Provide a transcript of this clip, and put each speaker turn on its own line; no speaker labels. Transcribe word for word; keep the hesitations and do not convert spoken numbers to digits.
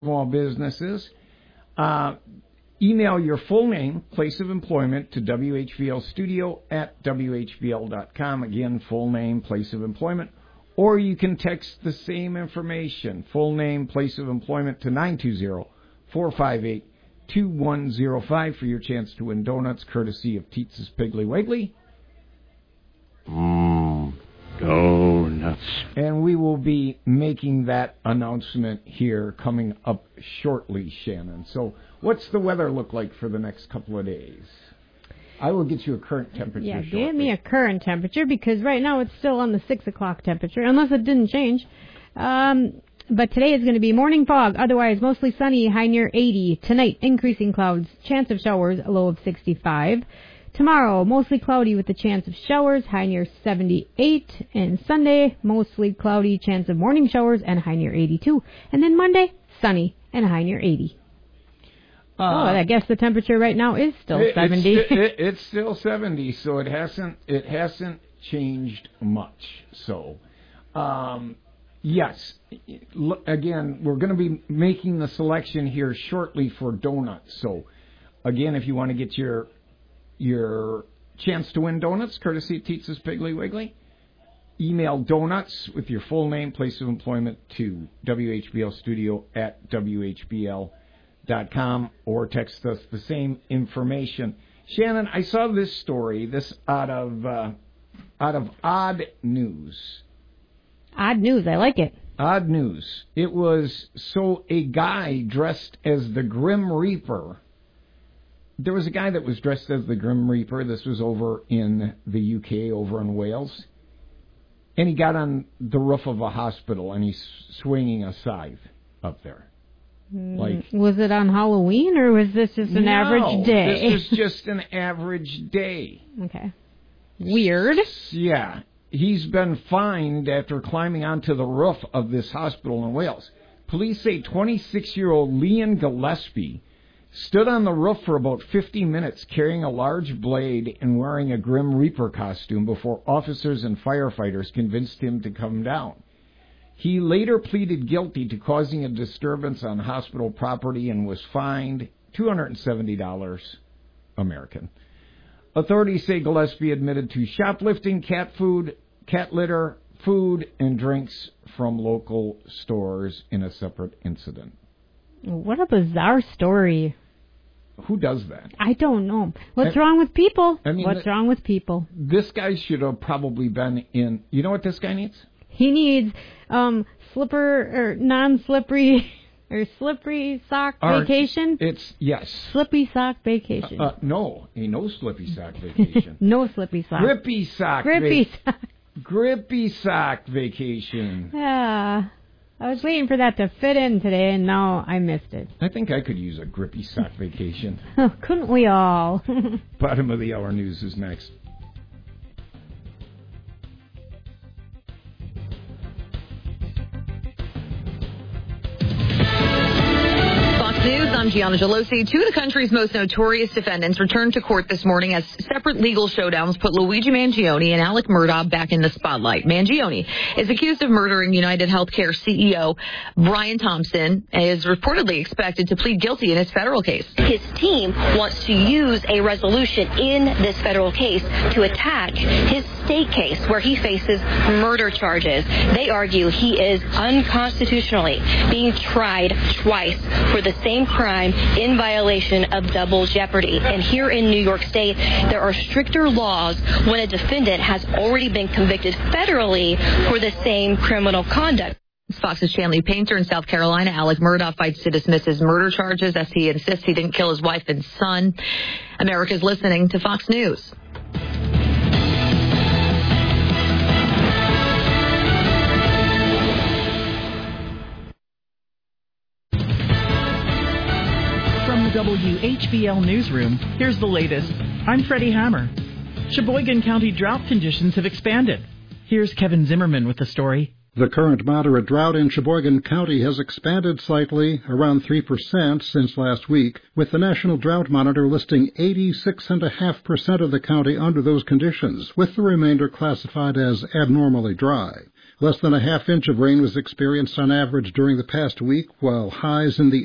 small businesses. Uh, email your full name, place of employment to W H B L studio at W H B L dot com. Again, full name, place of employment. Or you can text the same information, full name, place of employment, to nine two zero, four five eight, two one zero five for your chance to win donuts courtesy of Teetsa's Piggly Wiggly.
Mmm, donuts.
And we will be making that announcement here coming up shortly, Shannon. So what's the weather look like for the next couple of days? I will get you a current temperature.
Yeah,
shortly.
give me a current temperature, because right now it's still on the six o'clock temperature, unless it didn't change. Um, but today is going to be morning fog, otherwise mostly sunny, high near eighty. Tonight, increasing clouds, chance of showers, a low of sixty-five. Tomorrow, mostly cloudy with a chance of showers, high near seventy-eight. And Sunday, mostly cloudy, chance of morning showers, and high near eighty-two. And then Monday, sunny, and high near eighty. Uh, oh, I guess the temperature right now is still
it,
seventy.
It's, it, it's still seventy, so it hasn't it hasn't changed much. So, um, yes, again, we're going to be making the selection here shortly for donuts. So, again, if you want to get your your chance to win donuts, courtesy of Teetsa's Piggly Wiggly, email donuts with your full name, place of employment to W H B L studio at W H B L dot com, or text us the same information. Shannon, I saw this story, this out of uh, out of Odd News.
Odd News, I like it.
Odd News. It was, so a guy dressed as the Grim Reaper. There was a guy that was dressed as the Grim Reaper. This was over in the U K, over in Wales. And he got on the roof of a hospital, and he's swinging a scythe up there. Like,
was it on Halloween, or was this just an
no,
average day?
This was just an average day.
Okay. Weird.
Yeah. He's been fined after climbing onto the roof of this hospital in Wales. Police say twenty-six-year-old Leon Gillespie stood on the roof for about fifty minutes carrying a large blade and wearing a Grim Reaper costume before officers and firefighters convinced him to come down. He later pleaded guilty to causing a disturbance on hospital property and was fined two hundred seventy dollars American. Authorities say Gillespie admitted to shoplifting cat food, cat litter, food, and drinks from local stores in a separate incident.
What a bizarre story.
Who does that?
I don't know. What's
I,
wrong with people?
I mean,
What's wrong with people?
This guy should have probably been in... You know what this guy needs?
He needs um, slipper or non-slippery or slippery sock
Our,
vacation.
It's, yes.
Slippy sock vacation.
Uh, uh, no, ain't no slippy sock vacation.
No slippy sock.
Grippy sock.
Grippy
va-
sock.
Grippy sock vacation.
Yeah. I was waiting for that to fit in today, and now I missed it.
I think I could use a grippy sock vacation.
Couldn't we all?
Bottom of the hour news is next.
News, I'm Gianna Gelosi. Two of the country's most notorious defendants returned to court this morning as separate legal showdowns put Luigi Mangione and Alec Murdaugh back in the spotlight. Mangione is accused of murdering United Healthcare C E O Brian Thompson and is reportedly expected to plead guilty in his federal case.
His team wants to use a resolution in this federal case to attack his state case where he faces murder charges. They argue he is unconstitutionally being tried twice for the same crime in violation of double jeopardy. And here in New York State, there are stricter laws when a defendant has already been convicted federally for the same criminal conduct.
Fox's Chanley Painter in South Carolina, Alec Murdaugh fights to dismiss his murder charges as he insists he didn't kill his wife and son. America's listening to Fox News.
From the W H B L newsroom, here's the latest. I'm Freddie Hammer. Sheboygan County drought conditions have expanded. Here's Kevin Zimmerman with the story.
The current moderate drought in Sheboygan County has expanded slightly, around three percent since last week, with the National Drought Monitor listing eighty-six point five percent of the county under those conditions, with the remainder classified as abnormally dry. Less than a half inch of rain was experienced on average during the past week, while highs in the